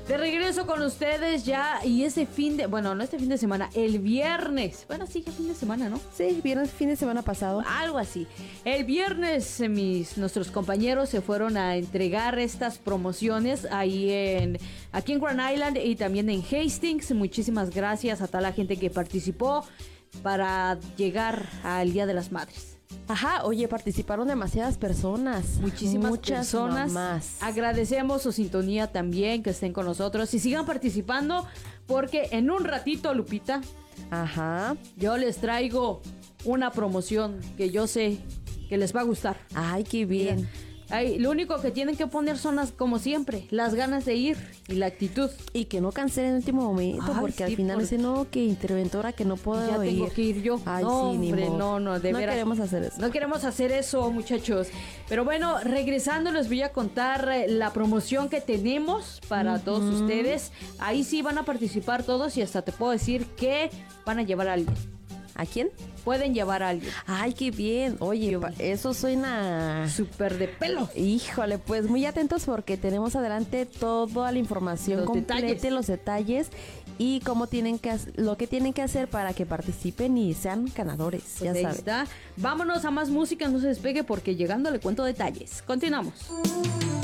De regreso con ustedes ya, y no este fin de semana, el viernes. Bueno, sí, ya fin de semana, ¿no? Sí, viernes, fin de semana pasado. Algo así. El viernes nuestros compañeros se fueron a entregar estas promociones aquí en Grand Island y también en Hastings. Muchísimas gracias a toda la gente que participó para llegar al Día de las Madres. Ajá, oye, participaron demasiadas personas. Muchas personas. Mamás. Agradecemos su sintonía también, que estén con nosotros y sigan participando, porque en un ratito, Lupita, ajá, yo les traigo una promoción que yo sé que les va a gustar. Ay, qué bien. Mira, lo único que tienen que poner son como siempre, las ganas de ir y la actitud. Y que no cancelen en el último momento, porque al final dicen, no, que interventora, que no puedo ya ir. Tengo que ir yo. Ay, no, sí, hombre, ni modo. no, de veras. No queremos hacer eso. No queremos hacer eso, muchachos. Pero bueno, regresando les voy a contar la promoción que tenemos para todos ustedes. Ahí sí van a participar todos y hasta te puedo decir que van a llevar a alguien. ¿A quién? Pueden llevar a alguien. Ay, qué bien. Oye, eso suena súper de pelo. Híjole, pues muy atentos porque tenemos adelante toda la información completa, los detalles y lo que tienen que hacer para que participen y sean ganadores. Pues ya ahí saben. Está. Vámonos a más música, no se despegue porque llegando le cuento detalles. Continuamos.